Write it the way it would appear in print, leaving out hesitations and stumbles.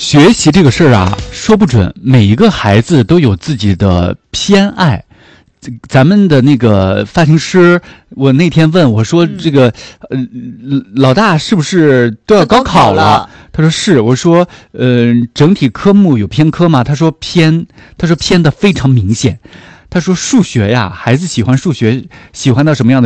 学习这个事儿啊，说不准，每一个孩子都有自己的偏爱。咱们的那个发型师，我那天问我说：“这个，老大是不是都要高考了？”他说是。我说：“整体科目有偏科吗？”他说偏，他说偏的非常明显。他说数学呀，孩子喜欢数学，喜欢到什么样的？